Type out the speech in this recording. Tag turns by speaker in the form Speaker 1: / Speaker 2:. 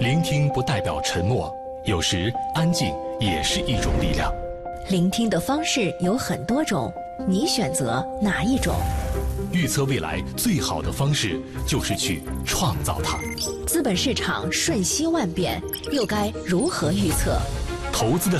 Speaker 1: 聆听不代表沉默，有时安静也是一种力量。
Speaker 2: 聆听的方式有很多种，你选择哪一种？
Speaker 1: 预测未来最好的方式就是去创造它。
Speaker 2: 资本市场瞬息万变，又该如何预测？
Speaker 1: 投资的